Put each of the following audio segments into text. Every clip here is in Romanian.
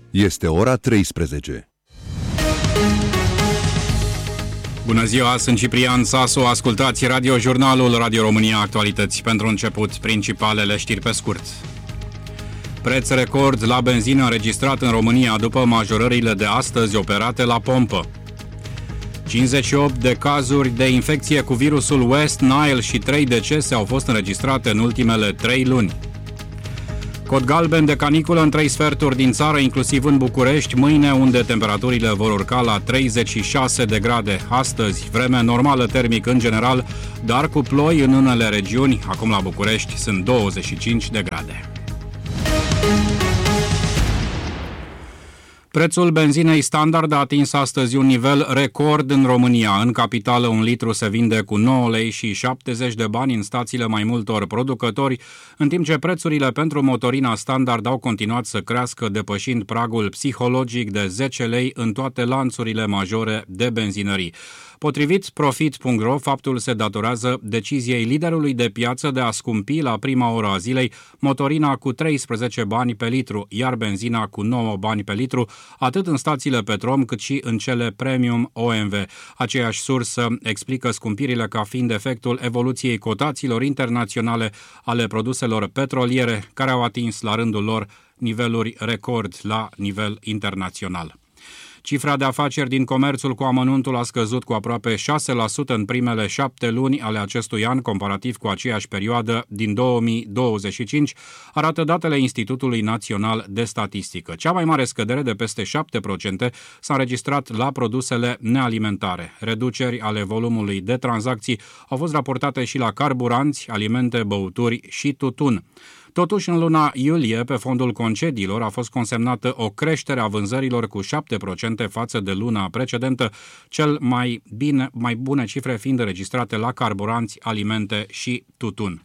Este ora 13. Bună ziua, sunt Ciprian Sasu, ascultați radiojurnalul Radio România Actualități. Pentru început, principalele știri pe scurt. Preț record la benzină înregistrat în România după majorările de astăzi operate la pompă. 58 de cazuri de infecție cu virusul West Nile și 3 decese au fost înregistrate în ultimele 3 luni. Cod galben de caniculă în 3 sferturi din țară, inclusiv în București, mâine, unde temperaturile vor urca la 36 de grade. Astăzi, vreme normală termic în general, dar cu ploi în unele regiuni. Acum la București sunt 25 de grade. Prețul benzinei standard a atins astăzi un nivel record în România. În capitală, un litru se vinde cu 9 lei și 70 de bani în stațiile mai multor producători, în timp ce prețurile pentru motorina standard au continuat să crească, depășind pragul psihologic de 10 lei în toate lanțurile majore de benzinării. Potrivit Profit.ro, faptul se datorează deciziei liderului de piață de a scumpi la prima oră a zilei motorina cu 13 bani pe litru, iar benzina cu 9 bani pe litru, atât în stațiile Petrom cât și în cele Premium OMV. Aceeași sursă explică scumpirile ca fiind efectul evoluției cotațiilor internaționale ale produselor petroliere, care au atins la rândul lor niveluri record la nivel internațional. Cifra de afaceri din comerțul cu amănuntul a scăzut cu aproape 6% în primele 7 luni ale acestui an, comparativ cu aceeași perioadă din 2025, arată datele Institutului Național de Statistică. Cea mai mare scădere de peste 7% s-a înregistrat la produsele nealimentare. Reduceri ale volumului de tranzacții au fost raportate și la carburanți, alimente, băuturi și tutun. Totuși, în luna iulie, pe fondul concediilor, a fost consemnată o creștere a vânzărilor cu 7% față de luna precedentă, cel mai bune cifre fiind înregistrate la carburanți, alimente și tutun.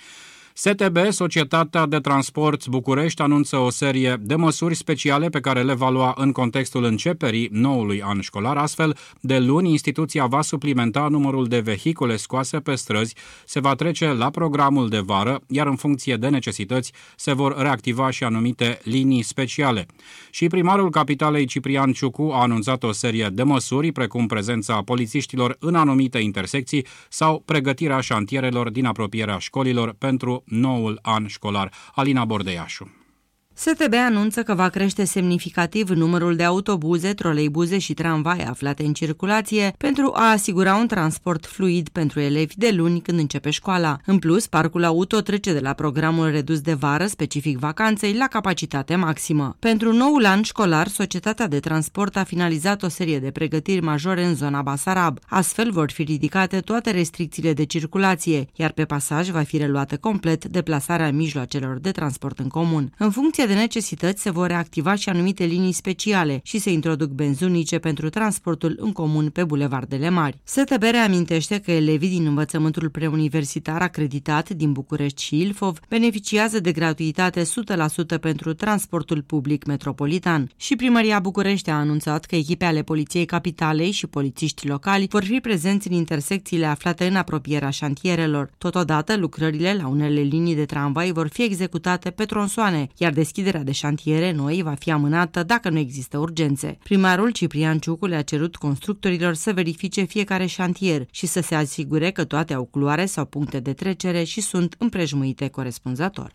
STB, Societatea de Transport București, anunță o serie de măsuri speciale pe care le va lua în contextul începerii noului an școlar. Astfel, de luni, instituția va suplimenta numărul de vehicule scoase pe străzi, se va trece la programul de vară, iar în funcție de necesități se vor reactiva și anumite linii speciale. Și primarul capitalei, Ciprian Ciucu, a anunțat o serie de măsuri, precum prezența polițiștilor în anumite intersecții sau pregătirea șantierelor din apropierea școlilor pentru noul an școlar. Alina Bordeiașu. STB anunță că va crește semnificativ numărul de autobuze, troleibuze și tramvaie aflate în circulație pentru a asigura un transport fluid pentru elevi de luni când începe școala. În plus, parcul auto trece de la programul redus de vară, specific vacanței, la capacitate maximă. Pentru noul an școlar, Societatea de Transport a finalizat o serie de pregătiri majore în zona Basarab. Astfel vor fi ridicate toate restricțiile de circulație, iar pe pasaj va fi reluată complet deplasarea mijloacelor de transport în comun. În funcție de necesități se vor reactiva și anumite linii speciale și se introduc benzunice pentru transportul în comun pe bulevardele mari. STB reamintește că elevii din învățământul preuniversitar acreditat din București și Ilfov beneficiază de gratuitate 100% pentru transportul public metropolitan. Și Primăria București a anunțat că echipe ale Poliției Capitalei și polițiști locali vor fi prezenți în intersecțiile aflate în apropierea șantierelor. Totodată, lucrările la unele linii de tramvai vor fi executate pe tronsoane, iar deschiderea de șantiere noi va fi amânată dacă nu există urgențe. Primarul Ciprian Ciucu le-a cerut constructorilor să verifice fiecare șantier și să se asigure că toate au culoare sau puncte de trecere și sunt împrejmuite corespunzător.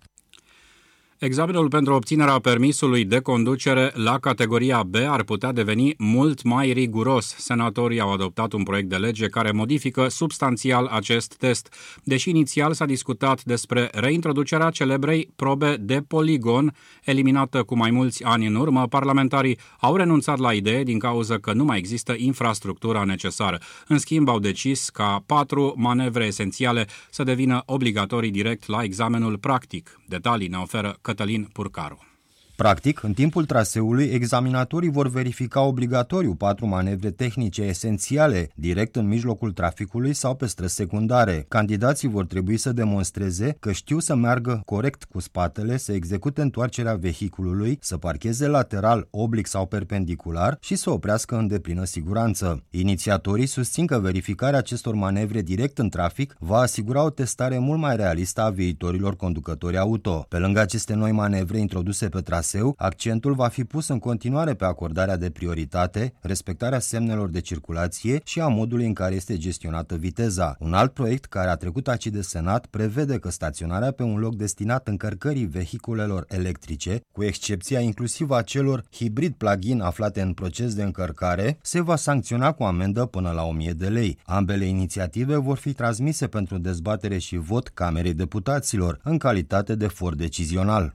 Examenul pentru obținerea permisului de conducere la categoria B ar putea deveni mult mai riguros. Senatorii au adoptat un proiect de lege care modifică substanțial acest test. Deși inițial s-a discutat despre reintroducerea celebrei probe de poligon, eliminată cu mai mulți ani în urmă, parlamentarii au renunțat la idee din cauza că nu mai există infrastructura necesară. În schimb, au decis ca 4 manevre esențiale să devină obligatorii direct la examenul practic. Detalii ne oferă Cătălin Purcaru. Practic, în timpul traseului, examinatorii vor verifica obligatoriu 4 manevre tehnice esențiale, direct în mijlocul traficului sau pe străzi secundare. Candidații vor trebui să demonstreze că știu să meargă corect cu spatele, să execute întoarcerea vehiculului, să parcheze lateral, oblic sau perpendicular și să oprească în deplină siguranță. Inițiatorii susțin că verificarea acestor manevre direct în trafic va asigura o testare mult mai realistă a viitorilor conducători auto. Pe lângă aceste noi manevre introduse pe traseu, traseu, accentul va fi pus în continuare pe acordarea de prioritate, respectarea semnelor de circulație și a modului în care este gestionată viteza. Un alt proiect care a trecut aici de Senat prevede că staționarea pe un loc destinat încărcării vehiculelor electrice, cu excepția inclusiv a celor hibrid plug-in aflate în proces de încărcare, se va sancționa cu amendă până la 1000 de lei. Ambele inițiative vor fi transmise pentru dezbatere și vot Camerei Deputaților, în calitate de for decizional.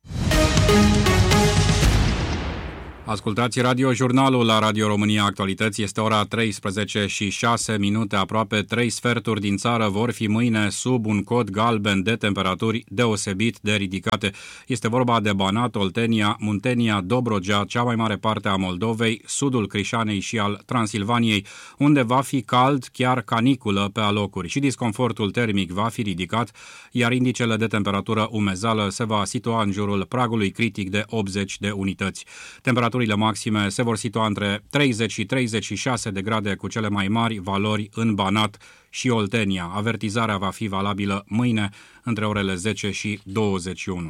Ascultați Radio-Jurnalul la Radio România Actualități. Este ora 13:06. Aproape 3 sferturi din țară vor fi mâine sub un cod galben de temperaturi deosebit de ridicate. Este vorba de Banat, Oltenia, Muntenia, Dobrogea, cea mai mare parte a Moldovei, sudul Crișanei și al Transilvaniei, unde va fi cald, chiar caniculă pe alocuri, și disconfortul termic va fi ridicat, iar indicele de temperatură umezală se va situa în jurul pragului critic de 80 de unități. Temperaturile maxime se vor situa între 30 și 36 de grade, cu cele mai mari valori în Banat și Oltenia. Avertizarea va fi valabilă mâine între orele 10 și 21.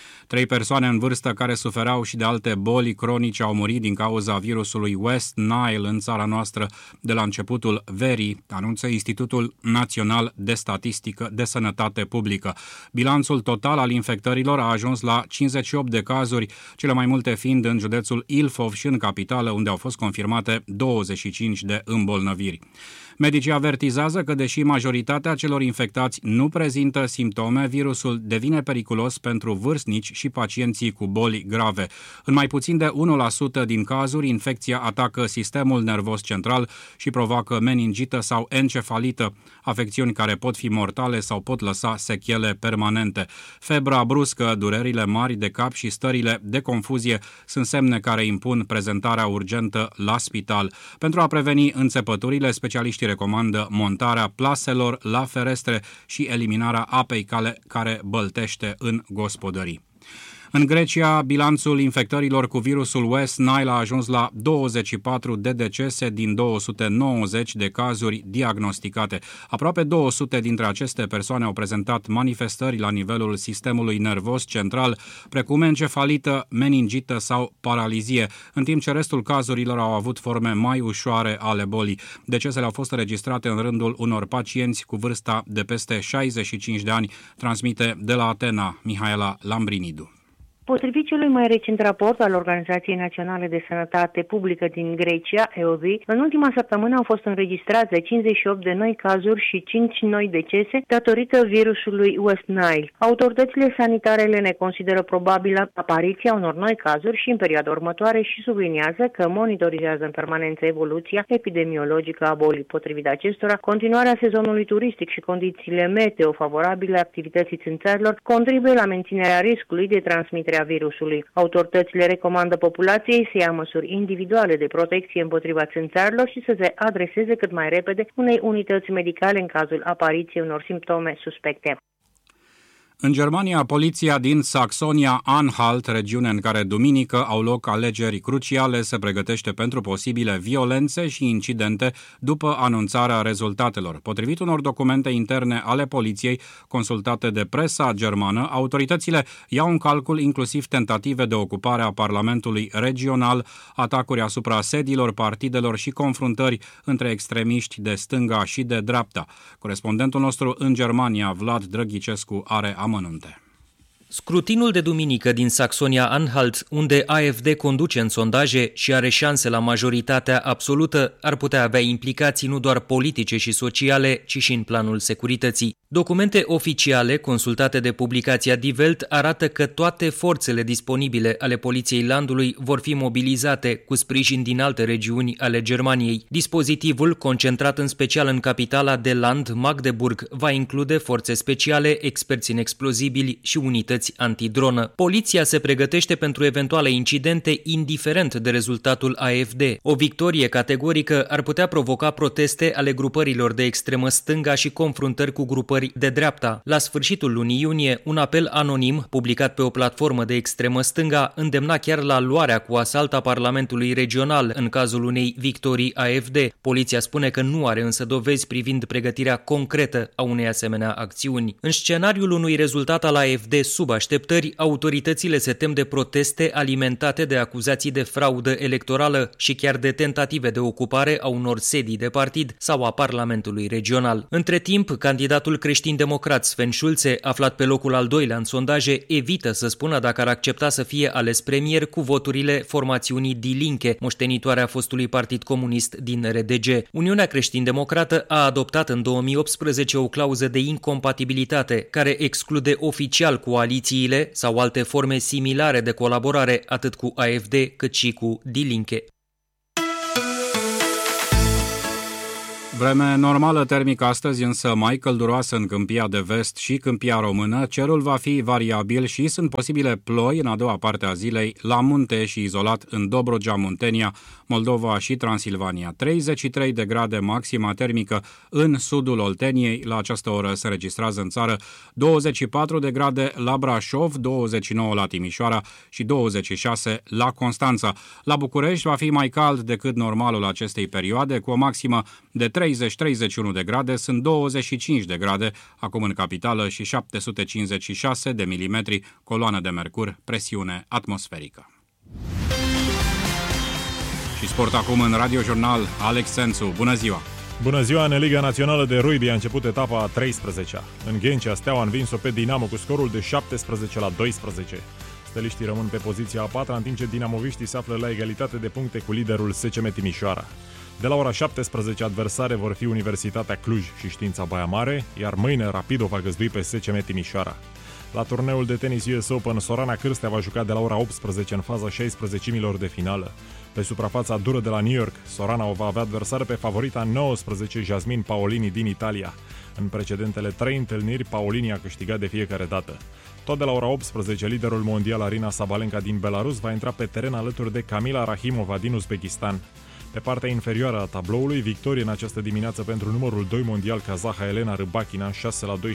3 persoane în vârstă care suferau și de alte boli cronice au murit din cauza virusului West Nile în țara noastră de la începutul verii, anunță Institutul Național de Statistică de Sănătate Publică. Bilanțul total al infectărilor a ajuns la 58 de cazuri, cele mai multe fiind în județul Ilfov și în capitală, unde au fost confirmate 25 de îmbolnăviri. Medicii avertizează că, deși majoritatea celor infectați nu prezintă simptome, virusul devine periculos pentru vârstnici și pacienții cu boli grave. În mai puțin de 1% din cazuri, infecția atacă sistemul nervos central și provoacă meningită sau encefalită, afecțiuni care pot fi mortale sau pot lăsa sechele permanente. Febra bruscă, durerile mari de cap și stările de confuzie sunt semne care impun prezentarea urgentă la spital. Pentru a preveni înțepăturile, specialiștii recomandă montarea plaselor la ferestre și eliminarea apei care băltește în gospodării. În Grecia, bilanțul infectărilor cu virusul West Nile a ajuns la 24 de decese din 290 de cazuri diagnosticate. Aproape 200 dintre aceste persoane au prezentat manifestări la nivelul sistemului nervos central, precum encefalită, meningită sau paralizie, în timp ce restul cazurilor au avut forme mai ușoare ale bolii. Decesele au fost înregistrate în rândul unor pacienți cu vârsta de peste 65 de ani, transmite de la Atena Mihaela Lambrinidu. Potrivit celui mai recent raport al Organizației Naționale de Sănătate Publică din Grecia, EOVI, în ultima săptămână au fost înregistrate 58 de noi cazuri și 5 noi decese datorită virusului West Nile. Autoritățile sanitarele ne consideră probabilă apariția unor noi cazuri și în perioada următoare și subliniază că monitorizează în permanență evoluția epidemiologică a bolii. Potrivit acestora, continuarea sezonului turistic și condițiile meteo favorabile activității țânțarilor contribuie la menținerea riscului de transmitere a virusului. Autoritățile recomandă populației să ia măsuri individuale de protecție împotriva țânțarilor și să se adreseze cât mai repede unei unități medicale în cazul apariției unor simptome suspecte. În Germania, poliția din Saxonia-Anhalt, regiune în care duminică au loc alegeri cruciale, se pregătește pentru posibile violențe și incidente după anunțarea rezultatelor. Potrivit unor documente interne ale poliției consultate de presa germană, autoritățile iau în calcul inclusiv tentative de ocupare a Parlamentului regional, atacuri asupra sediilor partidelor și confruntări între extremiști de stânga și de dreapta. Corespondentul nostru în Germania, Vlad Drăghicescu, are amănunte. Scrutinul de duminică din Saxonia-Anhalt, unde AfD conduce în sondaje și are șanse la majoritatea absolută, ar putea avea implicații nu doar politice și sociale, ci și în planul securității. Documente oficiale consultate de publicația Die Welt arată că toate forțele disponibile ale poliției landului vor fi mobilizate cu sprijin din alte regiuni ale Germaniei. Dispozitivul, concentrat în special în capitala de land, Magdeburg, va include forțe speciale, experți în explozibili și unități antidronă. Poliția se pregătește pentru eventuale incidente indiferent de rezultatul AfD. O victorie categorică ar putea provoca proteste ale grupărilor de extremă stânga și confruntări cu grupări de dreapta. La sfârșitul lunii iunie, un apel anonim, publicat pe o platformă de extremă stânga, îndemna chiar la luarea cu asalt a Parlamentului regional în cazul unei victorii AfD. Poliția spune că nu are însă dovezi privind pregătirea concretă a unei asemenea acțiuni. În scenariul unui rezultat al AfD sub așteptări, autoritățile se tem de proteste alimentate de acuzații de fraudă electorală și chiar de tentative de ocupare a unor sedii de partid sau a Parlamentului regional. Între timp, candidatul creștin-democrat Sven Schulze, aflat pe locul al doilea în sondaje, evită să spună dacă ar accepta să fie ales premier cu voturile formațiunii Die Linke, moștenitoarea fostului Partid Comunist din RDG. Uniunea creștin-democrată a adoptat în 2018 o clauză de incompatibilitate care exclude oficial coalițiile sau alte forme similare de colaborare atât cu AfD cât și cu Die Linke. Vreme normală termică astăzi, însă mai călduroasă în Câmpia de Vest și Câmpia Română. Cerul va fi variabil și sunt posibile ploi în a doua parte a zilei la munte și izolat în Dobrogea, Muntenia, Moldova și Transilvania. 33 de grade maxima termică în sudul Olteniei. La această oră se registrează în țară 24 de grade la Brașov, 29 la Timișoara și 26 la Constanța. La București va fi mai cald decât normalul acestei perioade, cu o maximă de 30-31 de grade, sunt 25 de grade acum în capitală și 756 de milimetri coloană de mercur, presiune atmosferică. Și sport acum în Radio Jurnal, Alex Sențu. Bună ziua! Bună ziua! În Liga Națională de Rugby a început etapa a 13-a. În Ghencea, Steaua a învins-o pe Dinamo cu scorul de 17-12. Steliștii rămân pe poziția a 4-a, în timp ce dinamoviștii se află la egalitate de puncte cu liderul SCM Timișoara. De la ora 17, adversare vor fi Universitatea Cluj și Știința Baia Mare, iar mâine Rapid va găzdui pe SCM Timișoara. La turneul de tenis US Open, Sorana Cârstea va juca de la ora 18 în faza 16-milor de finală. Pe suprafața dură de la New York, Sorana o va avea adversară pe favorita 19, Jasmine Paolini din Italia. În precedentele 3 întâlniri, Paolini a câștigat de fiecare dată. Tot de la ora 18, liderul mondial Arina Sabalenka din Belarus va intra pe teren alături de Camila Rahimova din Uzbekistan. Pe partea inferioară a tabloului, victorie în această dimineață pentru numărul 2 mondial kazaha Elena Rybakina, 6-2,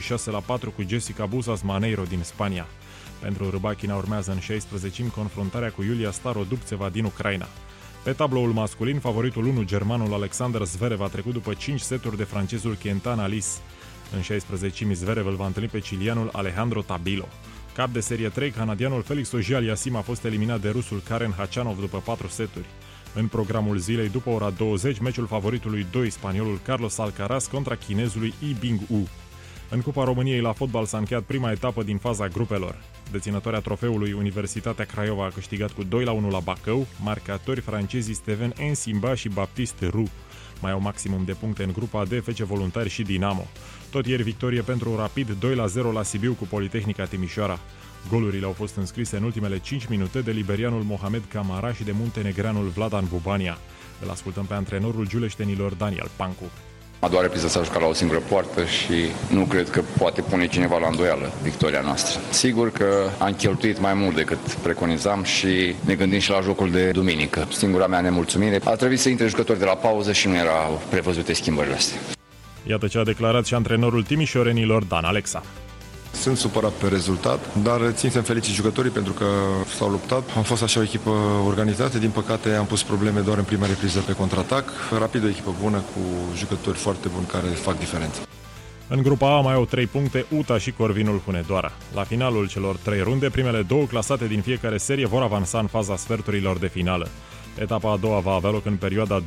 6-4 cu Jessica Busas Maneiro din Spania. Pentru Rybakina urmează în 16-mi confruntarea cu Iulia Starodubtseva din Ucraina. Pe tabloul masculin, favoritul 1, germanul Alexander Zverev, a trecut după 5 seturi de francezul Quentin Alice. În 16-mi, Zverev îl va întâlni pe cilianul Alejandro Tabilo. Cap de serie 3, canadianul Felix Auger-Aliassime a fost eliminat de rusul Karen Khachanov după 4 seturi. În programul zilei, după ora 20, meciul favoritului 2, spaniolul Carlos Alcaraz contra chinezului Yi Bing-u. În Cupa României la fotbal s-a încheiat prima etapă din faza grupelor. Deținătoarea trofeului, Universitatea Craiova, a câștigat cu 2-1 la Bacău, marcatori francezii Steven Ensimba și Baptiste Roux. Mai au maximum de puncte în grupa D, FC Voluntari și Dinamo. Tot ieri victorie pentru Rapid, 2-0 la Sibiu cu Politehnica Timișoara. Golurile au fost înscrise în ultimele 5 minute de liberianul Mohamed Camara și de muntenegreanul Vladan Bubania. Îl ascultăm pe antrenorul giuleștenilor Daniel Pancu. A doua repriză s-a jucat la o singură poartă și nu cred că poate pune cineva la îndoială victoria noastră. Sigur că am cheltuit mai mult decât preconizam și ne gândim și la jocul de duminică. Singura mea nemulțumire, a trebuit să intre jucători de la pauză și nu erau prevăzute schimbările astea. Iată ce a declarat și antrenorul timișorenilor Dan Alexa. Sunt supărat pe rezultat, dar țin să-mi felicit jucătorii pentru că s-au luptat. Am fost așa o echipă organizată, din păcate am pus probleme doar în prima repriză pe contraatac. Rapid o echipă bună cu jucători foarte buni care fac diferență. În grupa A mai au 3 puncte UTA și Corvinul Hunedoara. La finalul celor 3 runde, primele 2 clasate din fiecare serie vor avansa în faza sferturilor de finală. Etapa a doua va avea loc în perioada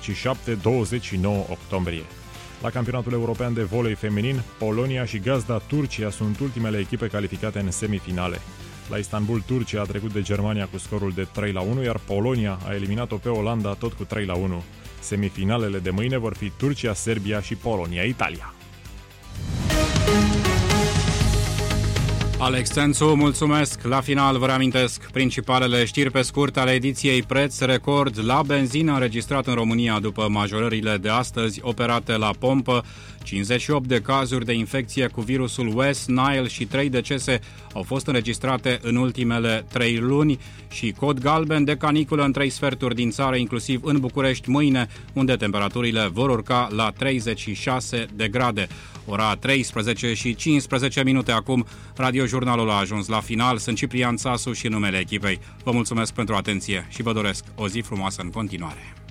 27-29 octombrie. La campionatul european de volei feminin, Polonia și gazda Turcia sunt ultimele echipe calificate în semifinale. La Istanbul, Turcia a trecut de Germania cu scorul de 3-1, iar Polonia a eliminat-o pe Olanda tot cu 3-1. Semifinalele de mâine vor fi Turcia, Serbia și Polonia, Italia. Alex Sențu, mulțumesc! La final vă reamintesc principalele știri pe scurt ale ediției. Preț record la benzină înregistrat în România după majorările de astăzi operate la pompă. 58 de cazuri de infecție cu virusul West Nile și 3 decese au fost înregistrate în ultimele 3 luni și cod galben de caniculă în 3 sferturi din țară, inclusiv în București mâine, unde temperaturile vor urca la 36 de grade. Ora 13 și 15 minute acum, radiojurnalul a ajuns la final. Sunt Ciprian Țasu și numele echipei. Vă mulțumesc pentru atenție și vă doresc o zi frumoasă în continuare.